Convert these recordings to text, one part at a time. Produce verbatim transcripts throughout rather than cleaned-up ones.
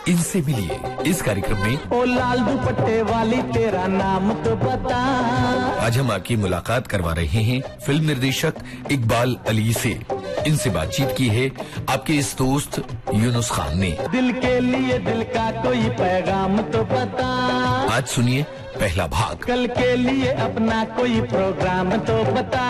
इनसे मिलिए इस कार्यक्रम में। ओ लाल दुपट्टे वाली तेरा नाम तो बता। आज हम आपकी मुलाकात करवा रहे हैं फिल्म निर्देशक इकबाल अली से। इनसे बातचीत की है आपके इस दोस्त यूनुस खान ने। दिल के लिए दिल का कोई पैगाम तो बता। आज सुनिए पहला भाग। कल के लिए अपना कोई प्रोग्राम तो बता।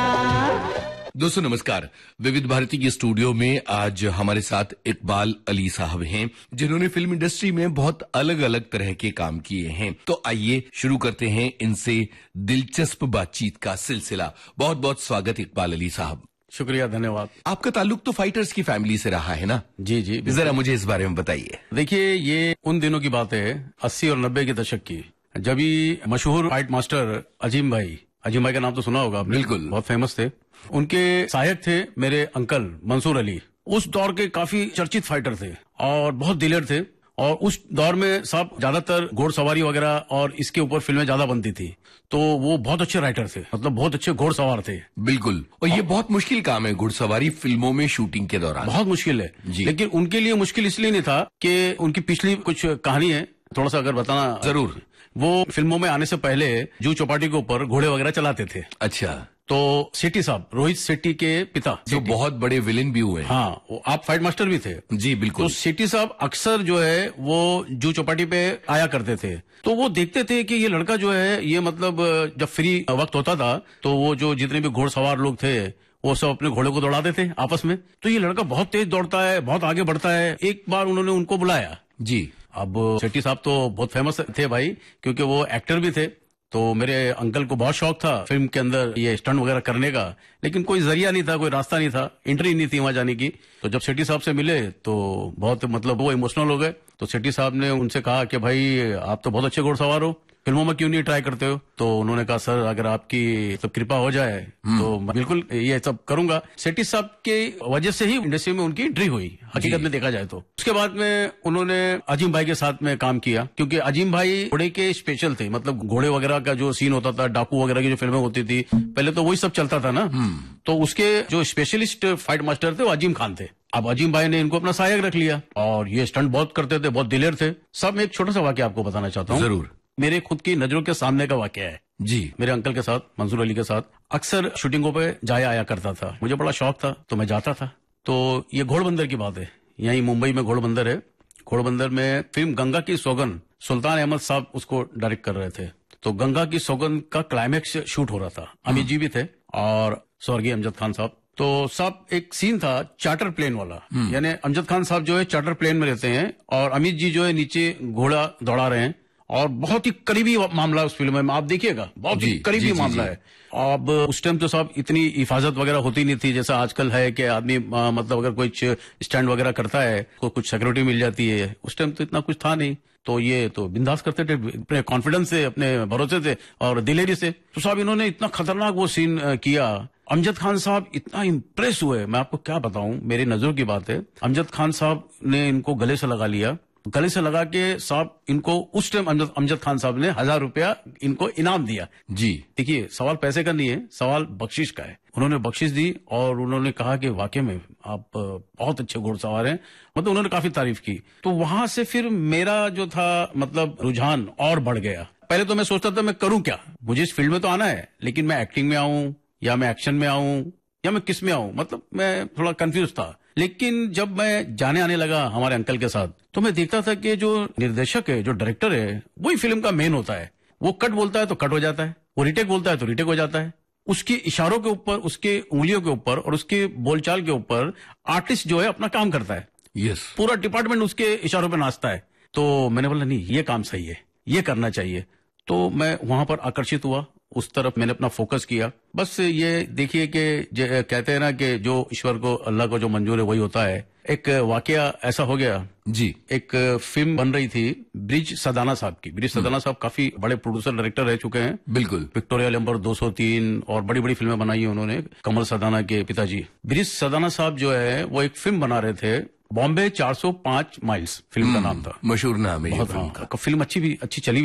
दोस्तों नमस्कार। विविध भारती के स्टूडियो में आज हमारे साथ इकबाल अली साहब हैं, जिन्होंने फिल्म इंडस्ट्री में बहुत अलग अलग तरह के काम किए हैं। तो आइए शुरू करते हैं इनसे दिलचस्प बातचीत का सिलसिला। बहुत बहुत स्वागत इकबाल अली साहब। शुक्रिया, धन्यवाद। आपका ताल्लुक तो फाइटर्स की फैमिली से रहा है ना? जी जी, जरा मुझे इस बारे में बताइए। देखिए, ये उन दिनों की बात है, अस्सी और नब्बे के दशक की, जब ही मशहूर फाइट मास्टर अजीम भाई, अजीम भाई का नाम तो सुना होगा आपने, बिल्कुल, बहुत फेमस थे। उनके सहायक थे मेरे अंकल मंसूर अली। उस दौर के काफी चर्चित फाइटर थे और बहुत दिलेर थे। और उस दौर में सब ज्यादातर घोड़सवारी वगैरह और इसके ऊपर फिल्में ज्यादा बनती थी। तो वो बहुत अच्छे राइटर थे, मतलब बहुत अच्छे घोड़सवार थे। बिल्कुल। और ये बहुत मुश्किल काम है घुड़सवारी फिल्मों में शूटिंग के दौरान। बहुत मुश्किल है जी। लेकिन उनके लिए मुश्किल इसलिए नहीं था कि उनकी पिछली कुछ कहानी है, थोड़ा सा अगर बताना। जरूर। वो फिल्मों में आने से पहले जू चौपाटी के ऊपर घोड़े वगैरह चलाते थे। अच्छा। तो सेठी साहब, रोहित सेठी के पिता, जो बहुत बड़े विलेन भी हुए। हाँ, वो आप फाइट मास्टर भी थे। जी बिल्कुल। तो सेठी साहब अक्सर जो है वो जू चौपाटी पे आया करते थे। तो वो देखते थे कि ये लड़का जो है, ये मतलब जब फ्री वक्त होता था तो वो जो जितने भी घोड़सवार लोग थे वो सब अपने घोड़े को दौड़ाते थे आपस में। तो ये लड़का बहुत तेज दौड़ता है, बहुत आगे बढ़ता है। एक बार उन्होंने उनको बुलाया जी। अब सेठी साहब तो बहुत फेमस थे भाई, क्योंकि वो एक्टर भी थे। तो मेरे अंकल को बहुत शौक था फिल्म के अंदर ये स्टंट वगैरह करने का, लेकिन कोई जरिया नहीं था, कोई रास्ता नहीं था, एंट्री नहीं थी वहां जाने की। तो जब सेठी साहब से मिले तो बहुत मतलब वो इमोशनल हो गए। तो सेठी साहब ने उनसे कहा कि भाई आप तो बहुत अच्छे घोड़सवार हो, फिल्मों में क्यों नहीं ट्राई करते हो? तो उन्होंने कहा सर अगर आपकी सब कृपा हो जाए तो मैं बिल्कुल ये सब करूंगा। सेठी साहब के वजह से ही इंडस्ट्री में उनकी एंट्री हुई, हकीकत में देखा जाए तो। उसके बाद में उन्होंने अजीम भाई के साथ में काम किया, क्योंकि अजीम भाई घोड़े के स्पेशल थे। मतलब घोड़े वगैरह का जो सीन होता था, डाकू वगैरह की जो फिल्में होती थी पहले, तो वही सब चलता था ना। तो उसके जो स्पेशलिस्ट फाइट मास्टर थे वो अजीम खान थे। अब अजीम भाई ने इनको अपना सहायक रख लिया और ये स्टंट बहुत करते थे, बहुत दिलेर थे सब। एक छोटा सा वाकया आपको बताना चाहता हूँ। जरूर। मेरे खुद की नजरों के सामने का वाकया है जी। मेरे अंकल के साथ, मंसूर अली के साथ अक्सर शूटिंगों पे जाया आया करता था। मुझे बड़ा शौक था तो मैं जाता था। तो ये घोड़बंदर की बात है, यहीं मुंबई में घोड़बंदर है। घोड़बंदर में फिल्म गंगा की सौगंध, सुल्तान अहमद साहब उसको डायरेक्ट कर रहे थे। तो गंगा की सौगंध का क्लाइमैक्स शूट हो रहा था। अमित जी भी थे और स्वर्गीय अमजद खान साहब। तो सब एक सीन था चार्टर प्लेन वाला, यानी अमजद खान साहब जो है चार्टर प्लेन में रहते हैं और अमित जी जो है नीचे घोड़ा दौड़ा रहे हैं। और बहुत ही करीबी मामला उस फिल्म में, आप देखिएगा, बहुत ही करीबी मामला है। अब उस टाइम तो साहब इतनी हिफाजत वगैरह होती नहीं थी जैसा आजकल है कि आदमी आ, मतलब अगर कुछ स्टैंड वगैरह करता है तो कुछ सिक्योरिटी मिल जाती है। उस टाइम तो इतना कुछ था नहीं। तो ये तो बिंदास करते थे, अपने कॉन्फिडेंस से, अपने भरोसे से और दिलेरी से। तो साहब इन्होंने इतना खतरनाक वो सीन किया। अमजद खान साहब इतना इम्प्रेस हुए, मैं आपको क्या बताऊं, मेरी नजरों की बात है। अमजद खान साहब ने इनको गले से लगा लिया, गले से लगा के साहब इनको उस टाइम अमजद अमजद खान साहब ने हजार रुपया इनको इनाम दिया जी। देखिए, सवाल पैसे का नहीं है, सवाल बख्शिश का है। उन्होंने बख्शिश दी और उन्होंने कहा कि वाकई में आप बहुत अच्छे घोड़सवार हैं, मतलब उन्होंने काफी तारीफ की। तो वहां से फिर मेरा जो था मतलब रुझान और बढ़ गया। पहले तो मैं सोचता था मैं करूं क्या, मुझे इस फील्ड में तो आना है, लेकिन मैं एक्टिंग में आऊं या मैं एक्शन में आऊं या मैं किस में आऊं, मतलब मैं थोड़ा कंफ्यूज था। लेकिन जब मैं जाने आने लगा हमारे अंकल के साथ तो मैं देखता था कि जो निर्देशक है, जो डायरेक्टर है, वही फिल्म का मेन होता है। वो कट बोलता है तो कट हो जाता है, वो रिटेक बोलता है तो रिटेक हो जाता है। उसके इशारों के ऊपर, उसके उंगलियों के ऊपर और उसके बोलचाल के ऊपर आर्टिस्ट जो है अपना काम करता है। यस। पूरा डिपार्टमेंट उसके इशारों पे नाचता है। तो मैंने बोला नहीं, ये काम सही है, ये करना चाहिए। तो मैं वहां पर आकर्षित हुआ, उस तरफ मैंने अपना फोकस किया। बस ये देखिए कि कहते हैं ना कि जो ईश्वर को, अल्लाह को जो मंजूर है वही होता है। एक वाकया ऐसा हो गया जी। एक फिल्म बन रही थी ब्रिज सदाना साहब की। ब्रिज सदाना साहब काफी बड़े प्रोड्यूसर डायरेक्टर रह चुके हैं। बिल्कुल। विक्टोरिया नंबर दो सौ तीन और बड़ी बड़ी फिल्में बनाई है उन्होंने, कमल सदाना के पिताजी। ब्रिज सदाना साहब जो है वो एक फिल्म बना रहे थे, बॉम्बे चार सौ पाँच माइल्स फिल्म का नाम था। मशहूर नाम है। बहुत, हाँ, फिल्म अच्छी भी अच्छी चली